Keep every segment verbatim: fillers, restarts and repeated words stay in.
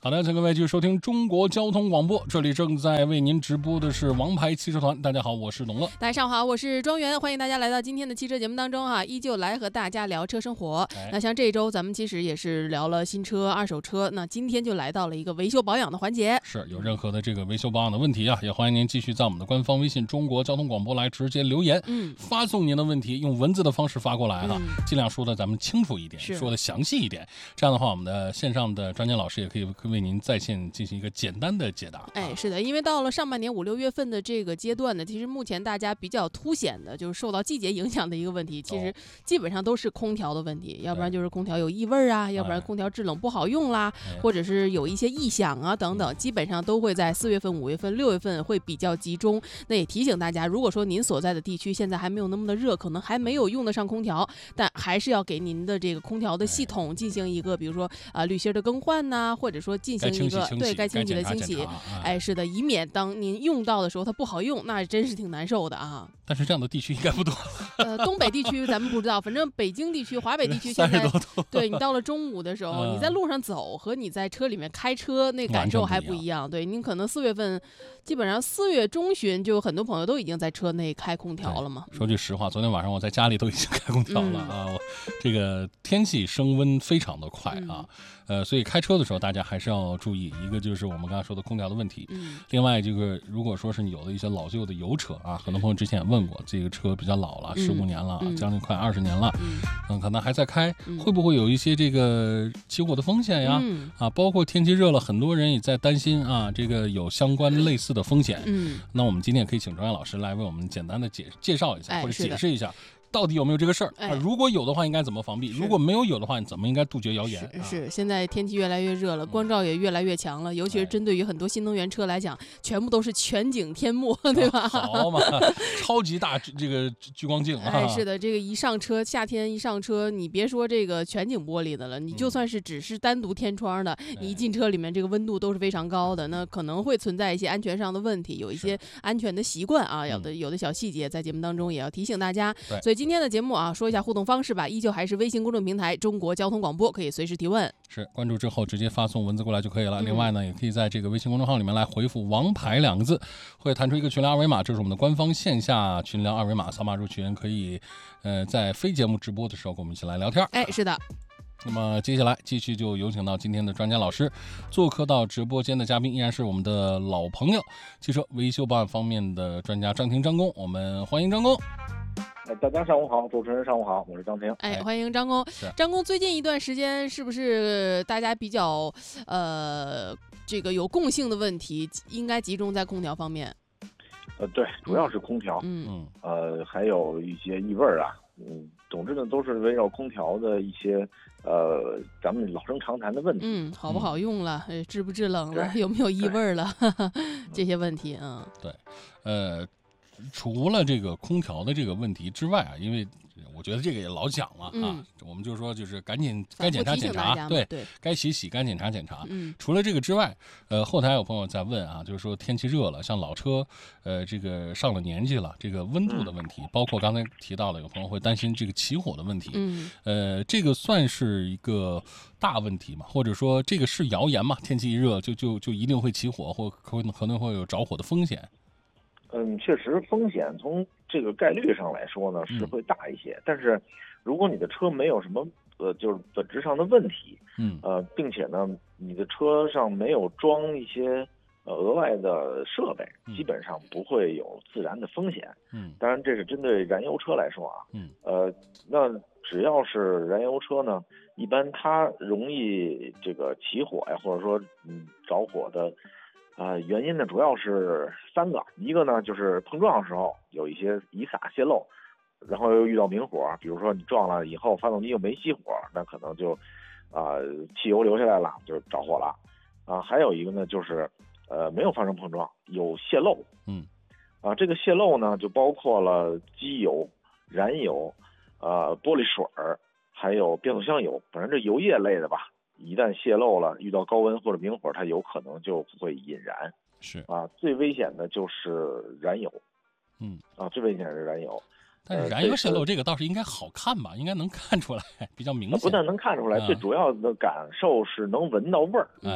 好的，请各位继续收听中国交通广播，这里正在为您直播的是王牌汽车团。大家好，我是董乐。 大家上午好，我是庄园，欢迎大家来到今天的汽车节目当中哈、啊，依旧来和大家聊车生活。哎、那像这一周咱们其实也是聊了新车、二手车，那今天就来到了一个维修保养的环节。 是有任何的这个维修保养的问题啊，也欢迎您继续在我们的官方微信中国交通广播来直接留言，嗯，发送您的问题，用文字的方式发过来哈、啊嗯，尽量说的咱们清楚一点，说的详细一点。这样的话，我们的线上的专家老师也可以为您在线进行一个简单的解答。 哎，是的，因为到了上半年五六月份的这个阶段呢，其实目前大家比较凸显的就是受到季节影响的一个问题，其实基本上都是空调的问题，要不然就是空调有异味啊，要不然空调制冷不好用啦，哎、或者是有一些异响啊等等，基本上都会在四月份、五月份、六月份会比较集中。那也提醒大家，如果说您所在的地区现在还没有那么的热，可能还没有用得上空调，但还是要给您的这个空调的系统进行一个，比如说啊、呃、滤芯的更换呐、啊，或者说进行一个对该清洗的清洗。哎，是的，以免当您用到的时候它不好用，那真是挺难受的啊。 但是这样的地区应该不多。 呃，东北地区咱们不知道，反正北京地区、华北地区现在，对你到了中午的时候、嗯，你在路上走和你在车里面开车那感受还不一样。对，您可能四月份，基本上四月中旬就很多朋友都已经在车内开空调了嘛。 说句实话，昨天晚上我在家里都已经开空调了、嗯、啊。我这个天气升温非常的快啊。嗯呃，所以开车的时候大家还是要注意，一个就是我们刚才说的空调的问题，嗯，另外这个如果说是你有的一些老旧的油车啊，很多朋友之前也问过，这个车比较老了，十五年了、嗯，将近快二十年了，嗯，嗯可能还在开、嗯，会不会有一些这个起火的风险呀？嗯、啊，包括天气热了，很多人也在担心啊，这个有相关类似的风险，嗯，那我们今天也可以请专业老师来为我们简单的介介绍一下、哎、或者解释一下。到底有没有这个事儿、哎啊？如果有的话，应该怎么防避？如果没有有的话，你怎么应该杜绝谣言？ 是，是现在天气越来越热了，光照也越来越强了，尤其是针对于很多新能源车来讲，全部都是全景天幕，对吧？ 好嘛，超级大这个聚光镜啊！ 哎，是的，这个一上车，夏天一上车，你别说这个全景玻璃的了，你就算是只是单独天窗的，嗯、你一进车里面，这个温度都是非常高的，那可能会存在一些安全上的问题，有一些安全的习惯啊，有的有的小细节，在节目当中也要提醒大家。所以今天的节目啊，说一下互动方式吧，依旧还是微信公众平台中国交通广播，可以随时提问。 是关注之后直接发送文字过来就可以了。嗯、另外呢，也可以在这个微信公众号里面来回复"王牌"两个字，会弹出一个群聊二维码，这是我们的官方线下群聊二维码，扫码入群，可以呃在非节目直播的时候跟我们一起来聊天。 哎，是的。 那么接下来继续就有请到今天的专家老师，做客到直播间的嘉宾依然是我们的老朋友，汽车维修保养方面的专家张婷张工，我们欢迎张工。 哎，大家上午好，主持人上午好，我是张婷。 哎，欢迎张工。张工，最近一段时间是不是大家比较呃这个有共性的问题，应该集中在空调方面？ 呃，对，主要是空调，嗯嗯，呃，还有一些异味啊，嗯，总之呢，都是围绕空调的一些呃咱们老生常谈的问题。 嗯，好不好用了？嗯、制不制冷了？有没有异味了？这些问题，嗯， 对，呃。除了这个空调的这个问题之外啊，因为我觉得这个也老讲了啊，嗯、我们就说就是赶紧该检查检查，对对，该洗洗，该检查检查。嗯，除了这个之外，呃，后台有朋友在问啊，就是说天气热了，像老车，呃，这个上了年纪了，这个温度的问题，嗯、包括刚才提到了有朋友会担心这个起火的问题，嗯，呃，这个算是一个大问题嘛，或者说这个是谣言嘛？天气一热就就就一定会起火，或可可能会有着火的风险。 嗯，确实风险从这个概率上来说呢是会大一些，嗯、但是如果你的车没有什么呃就是本质上的问题，嗯呃，并且呢你的车上没有装一些呃额外的设备，基本上不会有自燃的风险。嗯，当然这是针对燃油车来说啊，嗯呃那只要是燃油车呢，一般它容易这个起火呀，或者说嗯着火的。啊、呃，原因呢主要是三个，一个呢就是碰撞的时候有一些遗洒泄漏，然后又遇到明火，比如说你撞了以后发动机又没熄火，那可能就啊、呃、汽油流下来了，就着火了。啊，还有一个呢就是呃没有发生碰撞，有泄漏。嗯，啊这个泄漏呢就包括了机油、燃油、呃玻璃水儿，还有变速箱油，反正这油液类的吧。一旦泄漏了，遇到高温或者明火，它有可能就会引燃。 是啊，最危险的就是燃油。嗯啊，最危险是燃油。 但是燃油泄漏这个倒是应该好看吧，应该能看出来，比较明显。 不但能看出来，嗯、最主要的感受是能闻到味儿。 哎，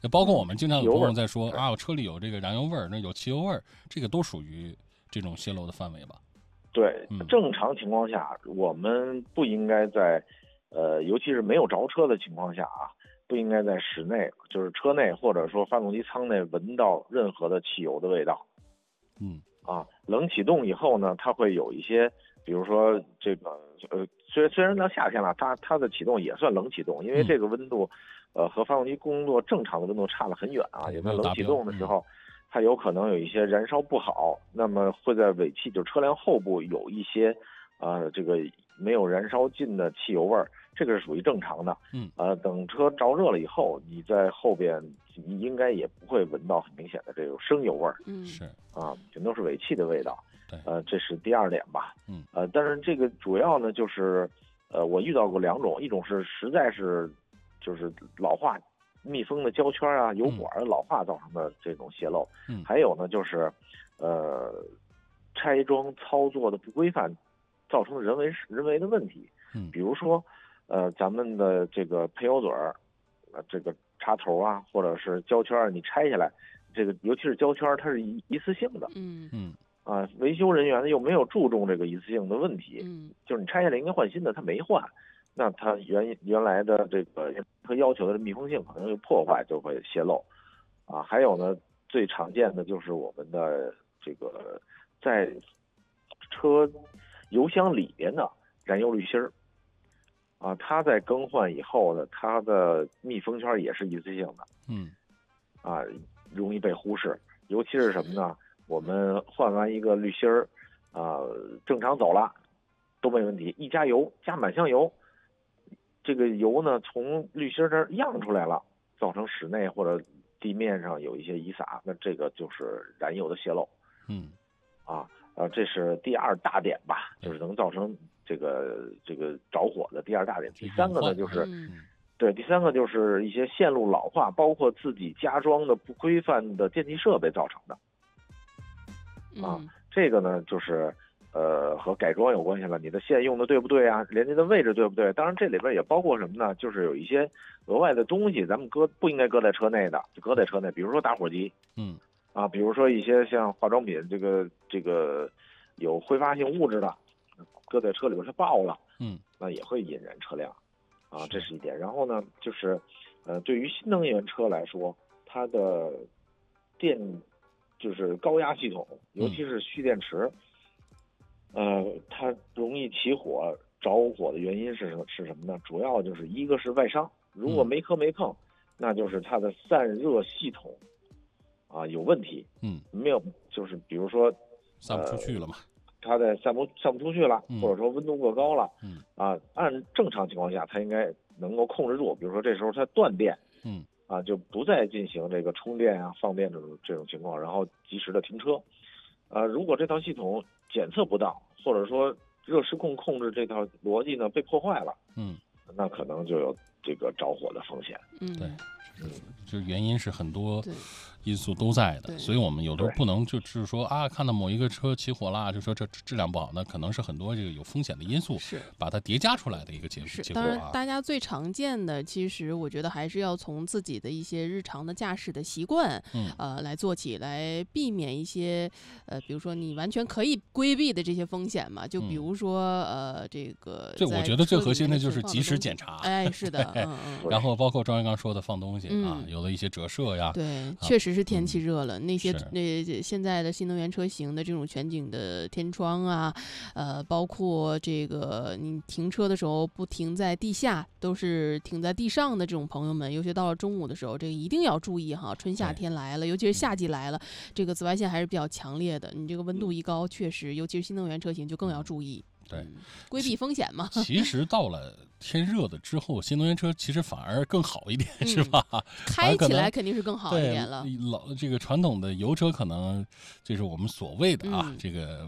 也包括我们经常有朋友在说嗯、 啊，我车里有这个燃油味儿，那有汽油味儿，这个都属于这种泄漏的范围吧？ 对， 嗯、 正常情况下，我们不应该在呃，尤其是没有着车的情况下啊，不应该在室内，就是车内或者说发动机舱内闻到任何的汽油的味道。 嗯， 啊，冷启动以后呢，它会有一些，比如说这个呃，虽虽然到夏天了，它它的启动也算冷启动，因为这个温度，嗯、呃，和发动机工作正常的温度差了很远啊。也在冷启动的时候，嗯、它有可能有一些燃烧不好，那么会在尾气，就车辆后部有一些，呃，这个没有燃烧尽的汽油味儿。这个是属于正常的， 嗯， 呃，等车着热了以后，你在后边你应该也不会闻到很明显的这种生油味儿， 嗯， 是啊，全都是尾气的味道， 对， 呃，这是第二点吧， 嗯， 呃，但是这个主要呢就是，呃，我遇到过两种，一种是实在是就是老化密封的胶圈啊、油管老化造成的这种泄漏， 嗯， 还有呢就是，呃，拆装操作的不规范造成的人为人为的问题， 嗯， 比如说。呃，咱们的这个配油嘴儿，呃，这个插头啊，或者是胶圈，你拆下来，这个尤其是胶圈，它是一一次性的， 嗯嗯， 啊，维修人员呢又没有注重这个一次性的问题， 嗯， 就是你拆下来应该换新的，他没换，那它原原来的这个和要求的密封性可能就破坏，就会泄漏，啊，还有呢，最常见的就是我们的这个在车油箱里边的燃油滤芯儿。啊，它在更换以后呢，它的密封圈也是一次性的， 嗯， 啊，容易被忽视。尤其是什么呢？我们换完一个滤芯儿，啊，正常走了，都没问题。一加油，加满箱油，这个油呢从滤芯这儿漾出来了，造成室内或者地面上有一些遗洒，那这个就是燃油的泄漏。 嗯， 啊，呃，这是第二大点吧，就是能造成。这个这个着火的第二大点，第三个呢就是， 嗯、 对，第三个就是一些线路老化，包括自己加装的不规范的电气设备造成的。啊， 嗯、 这个呢就是呃和改装有关系了，你的线用的对不对啊？连接的位置对不对？当然这里边也包括什么呢？就是有一些额外的东西，咱们搁不应该搁在车内的，就搁在车内，比如说打火机， 嗯， 啊，比如说一些像化妆品，这个这个有挥发性物质的。搁在车里边它爆了， 嗯， 那也会引燃车辆，啊，这是一点。然后呢，就是，呃，对于新能源车来说，它的电就是高压系统，尤其是蓄电池，嗯、呃，它容易起火着火的原因是什是什么呢？主要就是一个是外伤，如果没磕没碰，嗯、那就是它的散热系统啊有问题， 嗯， 没有，就是比如说散不出去了嘛。 呃它在散不散不出去了，或者说温度过高了， 嗯啊，按正常情况下，它应该能够控制住。比如说这时候它断电， 嗯啊，就不再进行这个充电啊、放电这种这种情况，然后及时的停车。呃，如果这套系统检测不到，或者说热失控控制这套逻辑呢被破坏了， 嗯， 那可能就有这个着火的风险。 嗯， 对，就原因是很多因素都在的，所以我们有的时候不能就只是说啊，看到某一个车起火啦，就说这质量不好，那可能是很多这个有风险的因素是把它叠加出来的一个结是。 结果、啊、 当然，大家最常见的，其实我觉得还是要从自己的一些日常的驾驶的习惯， 嗯， 呃，来做起，来避免一些呃，比如说你完全可以规避的这些风险嘛。就比如说、嗯、呃，这个这我觉得最核心的就是及时检查。 哎，是的，嗯嗯。 然后包括庄元刚说的放东西、 嗯、 啊，有的一些折射呀， 对， 啊、 确实是天气热了，嗯、那些那现在的新能源车型的这种全景的天窗啊，呃，包括这个你停车的时候不停在地下，都是停在地上的这种朋友们，尤其到了中午的时候，这个一定要注意哈。春夏天来了，尤其是夏季来了，这个紫外线还是比较强烈的，你这个温度一高，确实，尤其是新能源车型就更要注意。 对、 嗯，规避风险嘛。 其实到了天热的之后，新能源车其实反而更好一点，嗯、是吧？ 开起来肯定是更好一点了。 老这个传统的油车可能就是我们所谓的啊， 嗯、 这个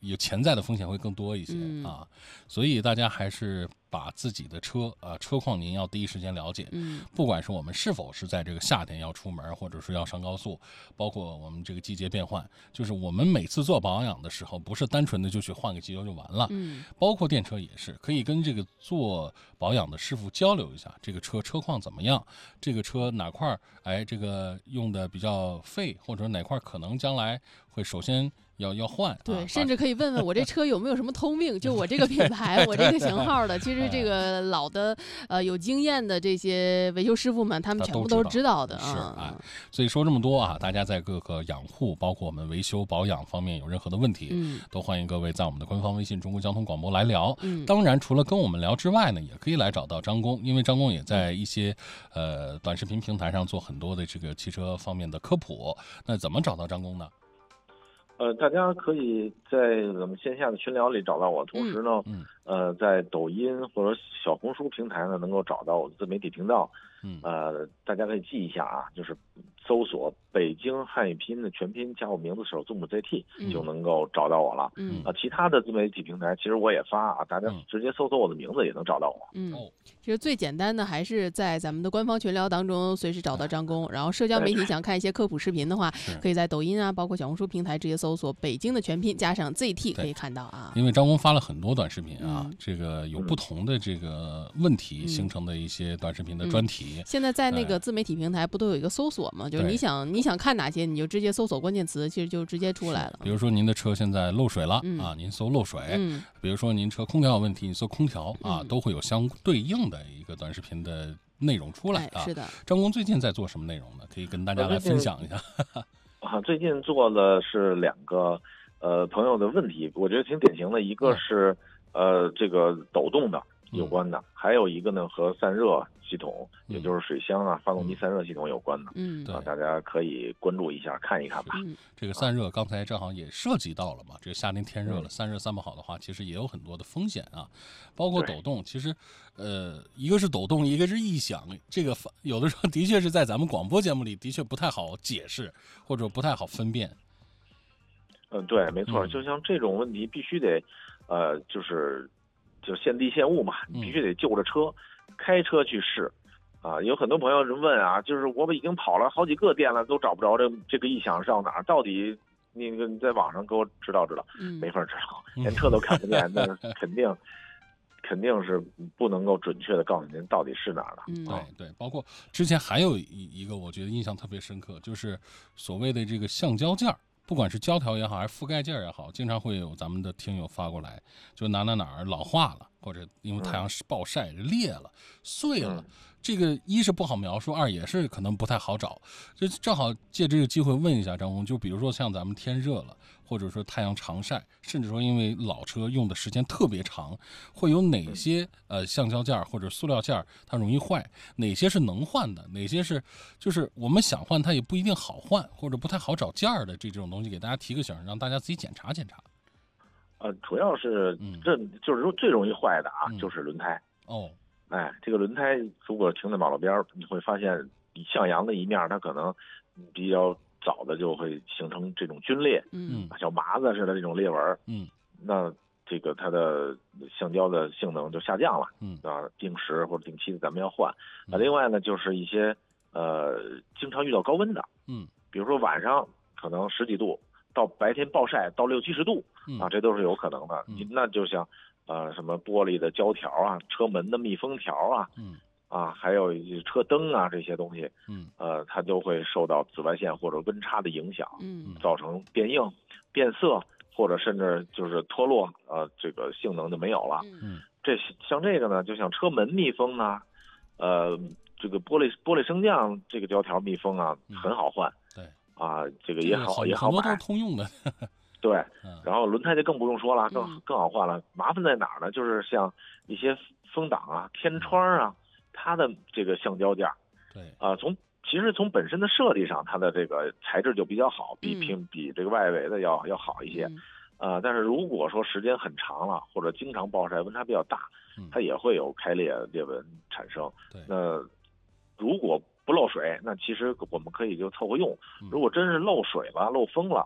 有潜在的风险会更多一些、 嗯、 啊，所以大家还是把自己的车啊车况您要第一时间了解， 嗯， 不管是我们是否是在这个夏天要出门，或者是要上高速，包括我们这个季节变换，就是我们每次做保养的时候，不是单纯的就去换个机油就完了， 嗯， 包括电车也是，可以跟这个做保养的师傅交流一下，这个车车况怎么样，这个车哪块哎这个用的比较废，或者哪块可能将来会首先要要换， 对、 啊， 甚至可以问问我这车有没有什么通病，就我这个品牌，我这个型号的。其实这个老的呃有经验的这些维修师傅们，他们全部都是知道的。 是啊、 哎，所以说这么多啊，大家在各个养护，包括我们维修保养方面有任何的问题， 嗯， 都欢迎各位在我们的官方微信中国交通广播来聊。 嗯， 当然除了跟我们聊之外呢，也可以来找到张工，因为张工也在一些呃短视频平台上做很多的这个汽车方面的科普。那怎么找到张工呢？ 呃，大家可以在我们线下的群聊里找到我，同时呢， 嗯， 呃，在抖音或者小红书平台呢，能够找到我的自媒体频道。 嗯， 呃，大家可以记一下啊，就是搜索北京汉语拼音的全拼加我名字首字母 Z T、嗯、就能够找到我了。 嗯， 啊、呃，其他的自媒体平台其实我也发啊，大家直接搜索我的名字也能找到我。 嗯，其实最简单的还是在咱们的官方群聊当中随时找到张工，然后社交媒体想看一些科普视频的话，可以在抖音啊，包括小红书平台直接搜索北京的全拼加上 Z T 可以看到啊。 因为张工发了很多短视频啊， 嗯、 这个有不同的这个问题形成的一些短视频的专题。 嗯嗯、现在在那个自媒体平台不都有一个搜索吗？就是你想你想看哪些，你就直接搜索关键词，其实就直接出来了。 比如说您的车现在漏水了、 嗯、 啊，您搜漏水； 嗯、 比如说您车空调有问题，你搜空调啊、 嗯， 都会有相对应的一个短视频的内容出来啊。 哎、是的。 张工最近在做什么内容呢？可以跟大家来分享一下。 啊，最近做的是两个呃朋友的问题，我觉得挺典型的，一个是、嗯、呃这个抖动的有关的、嗯，还有一个呢和散热系统，也就是水箱啊、发动机散热系统有关的。 嗯， 啊，大家可以关注一下，看一看吧。 嗯， 这个散热刚才正好也涉及到了嘛，这个夏天天热了，散热散不好的话，其实也有很多的风险啊，包括抖动。其实，呃，一个是抖动，一个是异响，这个有的时候的确是在咱们广播节目里的确不太好解释，或者不太好分辨。 嗯，对，没错， 嗯、 就像这种问题，必须得，呃，就是就现地现物嘛，你必须得就着车、嗯、开车去试。啊，有很多朋友问啊，就是我们已经跑了好几个店了，都找不着这这个异响是到哪儿？到底那个你在网上给我指导指导， 嗯、 没法指导，连车都看不见，那肯定肯定是不能够准确的告诉您到底是哪儿的。 嗯， 对对，包括之前还有一一个我觉得印象特别深刻，就是所谓的这个橡胶件儿。不管是胶条也好，还是覆盖件也好，经常会有咱们的听友发过来，就哪哪哪儿老化了，或者因为太阳暴晒裂了、碎了。 嗯、 这个一是不好描述，二也是可能不太好找。就正好借这个机会问一下张工，就比如说像咱们天热了，或者说太阳长晒，甚至说因为老车用的时间特别长，会有哪些呃橡胶件或者塑料件它容易坏？哪些是能换的？哪些是就是我们想换它也不一定好换，或者不太好找件儿的这种东西，给大家提个醒，让大家自己检查检查。 呃，主要是这、嗯、就是说最容易坏的啊， 嗯、 就是轮胎。 哦， 哎，这个轮胎如果停在马路边，你会发现向阳的一面它可能比较早的就会形成这种皲裂， 嗯， 像麻子似的这种裂纹， 嗯， 那这个它的橡胶的性能就下降了， 嗯啊，定时或者定期的咱们要换。 嗯、 啊，另外呢，就是一些呃经常遇到高温的， 嗯， 比如说晚上可能十几度，到白天暴晒到六七十度， 嗯、 啊，这都是有可能的。 嗯、 那就像呃什么玻璃的胶条啊，车门的密封条啊， 嗯。 啊，还有一些车灯啊，这些东西， 嗯， 呃，它都会受到紫外线或者温差的影响， 嗯， 造成变硬、变色，或者甚至就是脱落，呃，这个性能就没有了。 嗯， 这像这个呢，就像车门密封啊，呃，这个玻璃玻璃升降这个胶条密封啊， 嗯、 很好换。 对， 啊，这个也好， 好也好买， 很多都是通用的。 对， 嗯、 然后轮胎就更不用说了，更、 嗯、 更好换了。麻烦在哪儿呢？就是像一些风挡啊、天窗啊。它的这个橡胶件， 对啊、呃，从其实从本身的设计上，它的这个材质就比较好，比比、 嗯、 比这个外围的要要好一些， 嗯、 呃，但是如果说时间很长了，或者经常暴晒，温差比较大， 嗯、 它也会有开裂裂纹产生。 对， 那如果不漏水，那其实我们可以就凑合用； 嗯、 如果真是漏水了、漏风了，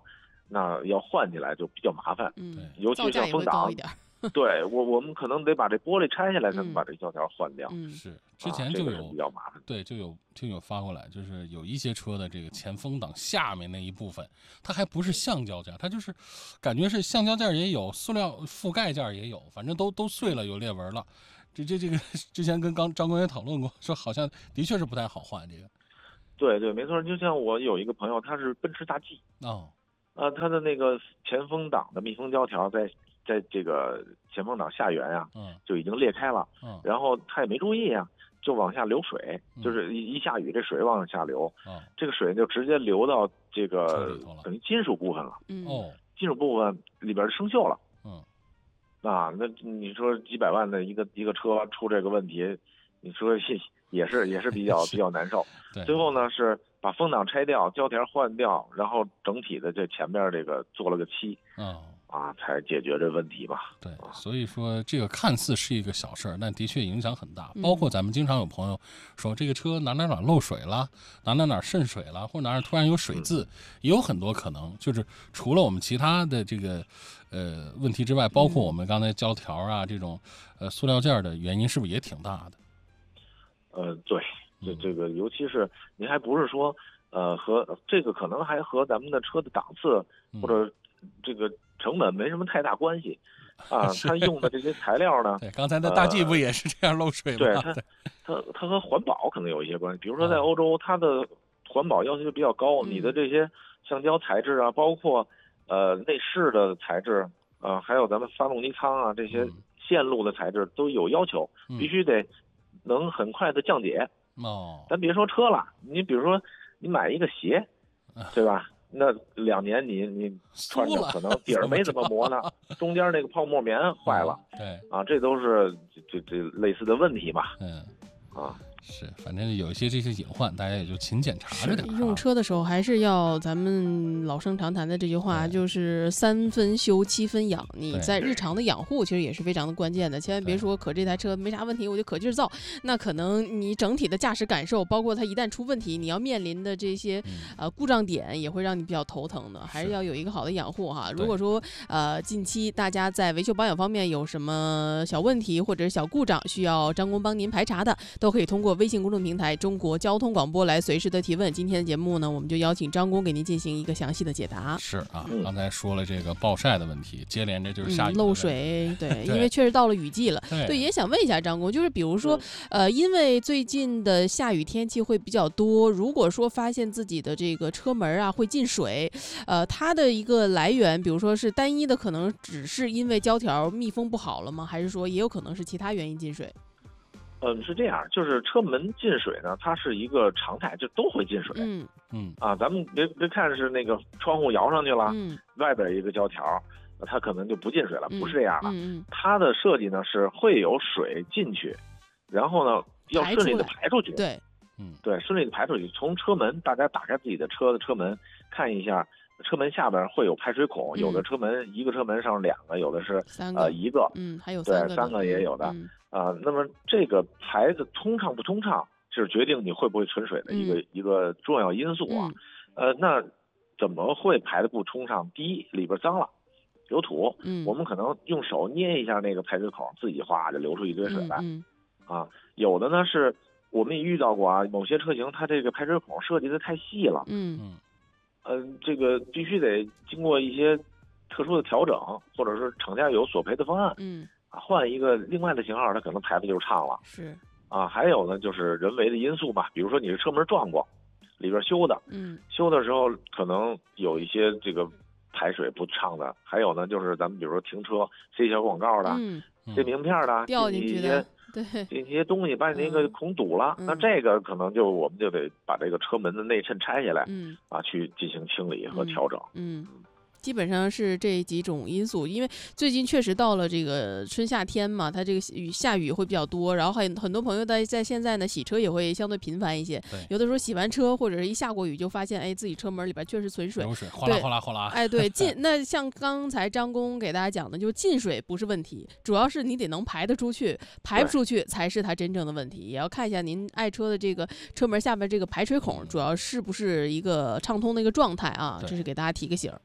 那要换起来就比较麻烦。 嗯， 尤其像风挡。对我，我们可能得把这玻璃拆下来，才能把这胶条换掉。 嗯， 是之前就有、 啊、比较麻烦。 对，就有就有发过来，就是有一些车的这个前风挡下面那一部分，它还不是橡胶件，它就是感觉是橡胶件也有，塑料覆盖件也有，反正都都碎了，有裂纹了。这这这个之前跟刚张工也讨论过，说好像的确是不太好换这个。 对对，没错，就像我有一个朋友，他是奔驰大 G 哦， 啊，他的那个前风挡的密封胶条在。在这个前风挡下缘啊， 嗯， 就已经裂开了， 嗯， 然后他也没注意啊，就往下流水， 嗯、 就是一一下雨，这水往下流， 哦， 这个水就直接流到这个等于金属部分了， 哦， 金属部分里边生锈了， 嗯， 啊，那你说几百万的一个一个车出这个问题，你说也是也是比较比较难受。 对， 最后呢是把风挡拆掉，胶条换掉，然后整体的这前面这个做了个漆， 哦。 啊，才解决这问题吧。 对，所以说这个看似是一个小事儿，但的确影响很大。 嗯、 包括咱们经常有朋友说，这个车哪哪哪漏水了，哪哪哪渗水了，或者哪哪突然有水渍，嗯、也有很多可能。就是除了我们其他的这个呃问题之外，包括我们刚才胶条啊这种呃塑料件的原因，是不是也挺大的？ 呃，对，这这个尤其是您还不是说呃和这个可能还和咱们的车的档次或者这个成本没什么太大关系，啊，它用的这些材料呢， 对，刚才的大 G 不也是这样漏水吗？ 对，它它它和环保可能有一些关系。比如说在欧洲，它的环保要求就比较高， 嗯、 你的这些橡胶材质啊，包括呃内饰的材质啊，还有咱们发动机舱啊这些线路的材质都有要求， 嗯、 必须得能很快的降解。 哦， 咱别说车了，你比如说你买一个鞋，对吧？那两年你你穿着可能底儿没怎么磨呢，中间那个泡沫棉坏了， 嗯、对啊，这都是这这类似的问题吧？ 嗯， 啊。 是，反正有一些这些隐患，大家也就勤检查着点、啊。 用车的时候还是要咱们老生常谈的这句话，就是三分修，七分养。你在日常的养护其实也是非常的关键的，千万别说可这台车没啥问题我就可劲儿造，那可能你整体的驾驶感受，包括它一旦出问题，你要面临的这些、嗯、呃故障点也会让你比较头疼的，还是要有一个好的养护哈。如果说呃近期大家在维修保养方面有什么小问题或者小故障需要张工帮您排查的，都可以通过微信公众平台中国交通广播来随时的提问。今天的节目呢，我们就邀请张工给您进行一个详细的解答。 是啊，刚才说了这个暴晒的问题，接连着就是下雨、嗯、 漏水，对，因为确实到了雨季了。 对, 对，也想问一下张工，就是比如说，呃，因为最近的下雨天气会比较多，如果说发现自己的这个车门啊会进水，呃，它的一个来源，比如说是单一的，可能只是因为胶条密封不好了吗？还是说也有可能是其他原因进水？ 嗯，是这样，就是车门进水呢，它是一个常态，就都会进水。 嗯嗯啊，咱们别别看是那个窗户摇上去了， 嗯， 外边一个胶条，它可能就不进水了， 嗯、 不是这样的。 嗯嗯、 它的设计呢是会有水进去，然后呢要顺利的排出去。 对， 嗯， 对，顺利的排出去。从车门，大家打开自己的车的车门，看一下。车门下边会有排水孔， 嗯、 有的车门一个车门上两个，有的是三个呃一个， 嗯，还有对三个， 三个也有的啊、 嗯呃。那么这个排的通畅不通畅，是决定你会不会存水的一个、 嗯、 一个重要因素啊。 嗯、 呃，那怎么会排的不通畅？第一，里边脏了，有土， 嗯， 我们可能用手捏一下那个排水孔，自己哗就流出一堆水来， 嗯嗯、啊。有的呢是我们也遇到过啊，某些车型它这个排水孔设计的太细了， 嗯嗯。 嗯、呃，这个必须得经过一些特殊的调整，或者是厂家有索赔的方案， 嗯， 啊，换一个另外的型号，它可能排的就畅了。 是啊，还有呢，就是人为的因素吧，比如说你是车门撞过，里边修的， 嗯， 修的时候可能有一些这个排水不畅的，还有呢，就是咱们比如说停车塞小广告的， 嗯， 塞名片的， 掉进去的。对， 这些东西把你那个孔堵了， 嗯、 那这个可能就我们就得把这个车门的内衬拆下来， 嗯， 啊，去进行清理和调整， 嗯。嗯基本上是这几种因素，因为最近确实到了这个春夏天嘛，它这个雨下雨会比较多，然后很很多朋友在在现在呢洗车也会相对频繁一些，有的时候洗完车或者是一下过雨就发现，哎，自己车门里边确实存水， 有水，哗啦哗啦哗啦， 哎，对，进那像刚才张工给大家讲的，就是进水不是问题，主要是你得能排得出去，排不出去才是它真正的问题，也要看一下您爱车的这个车门下面这个排水孔主要是不是一个畅通的一个状态啊，这是给大家提个醒儿。 反正这种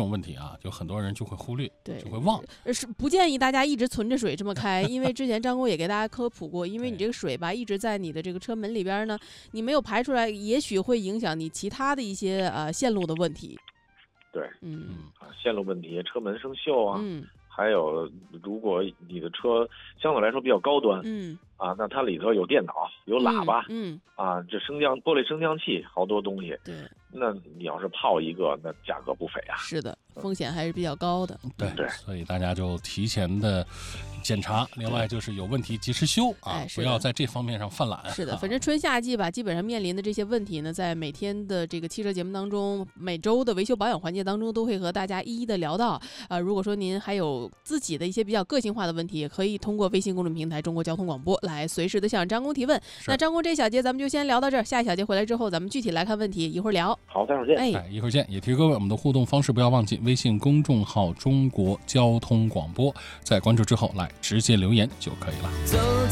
种问题啊，就很多人就会忽略， 对， 就会忘。 是不建议大家一直存着水这么开，因为之前张工也给大家科普过，因为你这个水吧一直在你的这个车门里边呢，你没有排出来，也许会影响你其他的一些呃线路的问题。 对， 嗯， 啊，线路问题，车门生锈啊， 嗯。 还有，如果你的车相对来说比较高端， 嗯， 啊，那它里头有电脑、有喇叭， 嗯，嗯啊，这升降玻璃升降器好多东西， 对， 那你要是泡一个，那价格不菲啊。 是的，风险还是比较高的。 对对，所以大家就提前的检查，另外就是有问题及时修啊， 哎、 不要在这方面上犯懒。 是的，反正春夏季吧，基本上面临的这些问题呢，在每天的这个汽车节目当中，每周的维修保养环节当中，都会和大家一一的聊到。呃，如果说您还有自己的一些比较个性化的问题，也可以通过微信公众平台中国交通广播来随时的向张工提问。那张工这小节咱们就先聊到这儿，下一小节回来之后，咱们具体来看问题，一会儿聊。 好，待会儿见。 哎， 一会儿见。也提示各位，我们的互动方式不要忘记微信公众号中国交通广播，在关注之后来直接留言就可以了。